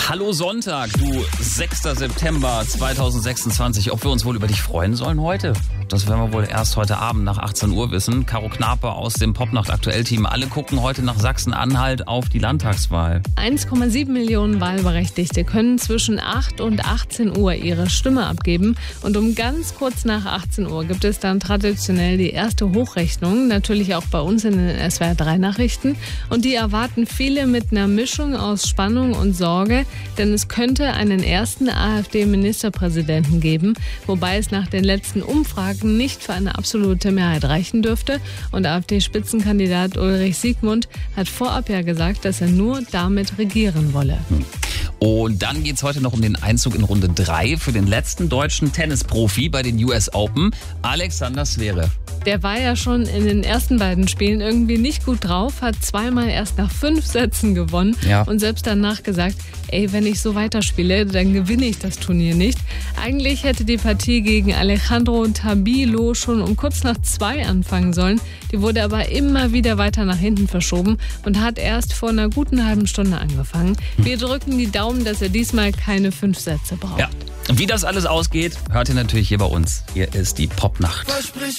Hallo Sonntag, du 6. September 2026. Ob wir uns wohl über dich freuen sollen heute? Das werden wir wohl erst heute Abend nach 18 Uhr wissen. Caro Knape aus dem Popnacht-Aktuell-Team. Alle gucken heute nach Sachsen-Anhalt auf die Landtagswahl. 1,7 Millionen Wahlberechtigte können zwischen 8 und 18 Uhr ihre Stimme abgeben. Und um ganz kurz nach 18 Uhr gibt es dann traditionell die erste Hochrechnung. Natürlich auch bei uns in den SWR3-Nachrichten. Und die erwarten viele mit einer Mischung aus Spannung und Sorge. Denn es könnte einen ersten AfD-Ministerpräsidenten geben. Wobei es nach den letzten Umfragen nicht für eine absolute Mehrheit reichen dürfte. Und AfD-Spitzenkandidat Ulrich Siegmund hat vorab ja gesagt, dass er nur damit regieren wolle. Und dann geht es heute noch um den Einzug in Runde 3 für den letzten deutschen Tennisprofi bei den US Open, Alexander Zverev. Der war ja schon in den ersten beiden Spielen irgendwie nicht gut drauf, hat zweimal erst nach 5 Sätzen gewonnen und selbst danach gesagt, wenn ich so weiterspiele, dann gewinne ich das Turnier nicht. Eigentlich hätte die Partie gegen Alejandro Tabilo schon um kurz nach 2 anfangen sollen. Die wurde aber immer wieder weiter nach hinten verschoben und hat erst vor einer guten halben Stunde angefangen. Wir drücken die Daumen, dass er diesmal keine 5 Sätze braucht. Ja. Wie das alles ausgeht, hört ihr natürlich hier bei uns. Hier ist die Popnacht.